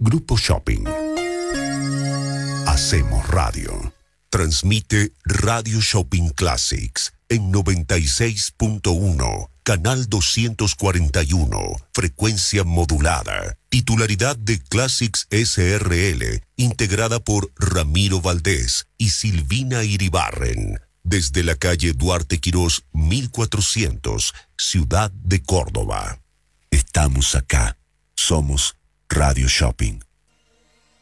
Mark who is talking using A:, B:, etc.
A: Grupo Shopping. Hacemos radio. Transmite Radio Shopping Classics en 96.1, canal 241, frecuencia modulada. Titularidad de Classics SRL, integrada por Ramiro Valdés y Silvina Iribarren. Desde la calle Duarte Quirós, 1400, Ciudad de Córdoba. Estamos acá. Somos Radio Shopping.